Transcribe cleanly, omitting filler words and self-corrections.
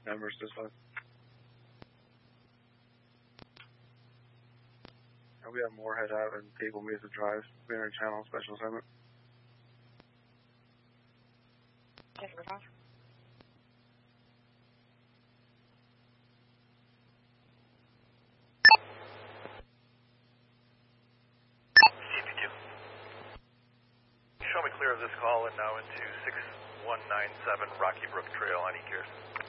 Members this one. We have Moorhead Ave and Table Mesa Drive, Clear Channel Special Assignment. CP2. Show me clear of this call and now into 6197 Rocky Brook Trail on eGears.